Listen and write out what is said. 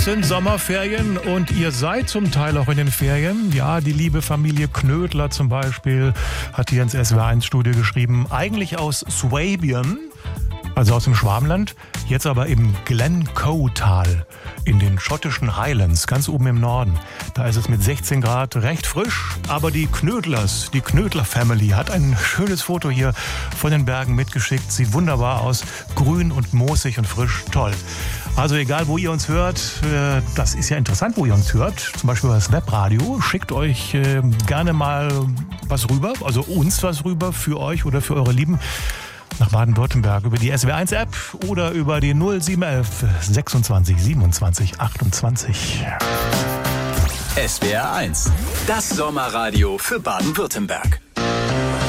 sind Sommerferien und ihr seid zum Teil auch in den Ferien. Ja, die liebe Familie Knödler zum Beispiel hat hier ins SWR1-Studio geschrieben, eigentlich aus Swabian, also aus dem Schwabenland, jetzt aber im Glencoe-Tal in den schottischen Highlands, ganz oben im Norden. Da ist es mit 16 Grad recht frisch, aber die Knödlers, die Knödler-Family hat ein schönes Foto hier von den Bergen mitgeschickt. Sieht wunderbar aus, grün und moosig und frisch, toll. Also egal, wo ihr uns hört, das ist ja interessant, wo ihr uns hört, zum Beispiel das Webradio, schickt euch gerne mal was rüber, also uns was rüber für euch oder für eure Lieben nach Baden-Württemberg über die SWR1-App oder über die 0711 26 27 28. SWR1, das Sommerradio für Baden-Württemberg.